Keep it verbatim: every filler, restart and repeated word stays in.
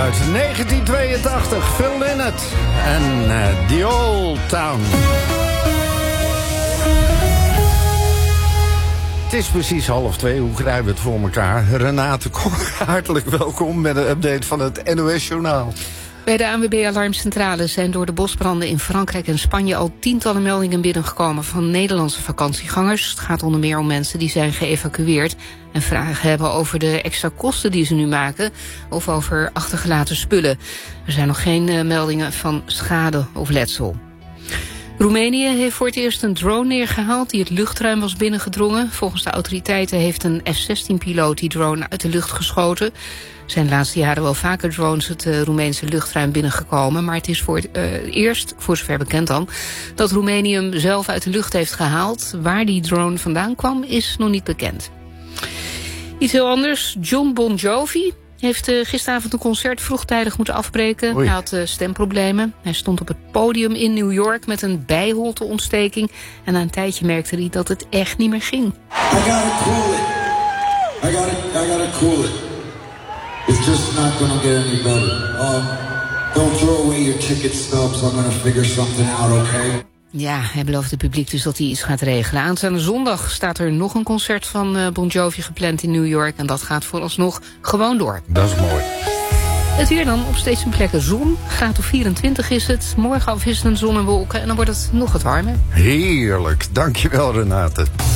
uit negentien tweeëntachtig. Phil Lynott en uh, The Old Town. Het is precies half twee. Hoe krijgen we het voor elkaar? Renate Kok, hartelijk welkom met een update van het N O S-journaal. Bij de A N W B-alarmcentrale zijn door de bosbranden in Frankrijk en Spanje al tientallen meldingen binnengekomen van Nederlandse vakantiegangers. Het gaat onder meer om mensen die zijn geëvacueerd en vragen hebben over de extra kosten die ze nu maken of over achtergelaten spullen. Er zijn nog geen uh, meldingen van schade of letsel. Roemenië heeft voor het eerst een drone neergehaald die het luchtruim was binnengedrongen. Volgens de autoriteiten heeft een F zestien-piloot die drone uit de lucht geschoten. Er zijn de laatste jaren wel vaker drones het uh, Roemeense luchtruim binnengekomen, maar het is voor het uh, eerst, voor zover bekend dan, dat Roemenië hem zelf uit de lucht heeft gehaald. Waar die drone vandaan kwam is nog niet bekend. Iets heel anders. John Bon Jovi heeft uh, gisteravond een concert vroegtijdig moeten afbreken. Oei. Hij had uh, stemproblemen. Hij stond op het podium in New York met een bijholteontsteking. En na een tijdje merkte hij dat het echt niet meer ging. I gotta cool it. I gotta, I gotta cool it. It's just not gonna get any better. Um, don't throw away your ticket stubs. I'm gonna figure something out, okay? Ja, hij belooft het publiek dus dat hij iets gaat regelen. Aanstaande zondag staat er nog een concert van uh, Bon Jovi gepland in New York. En dat gaat vooralsnog gewoon door. Dat is mooi. Het weer dan, op steeds een plekken zon. Graad of vierentwintig is het. Morgen afwisselend zon en wolken. En dan wordt het nog wat warmer. Heerlijk. Dankjewel, Renate.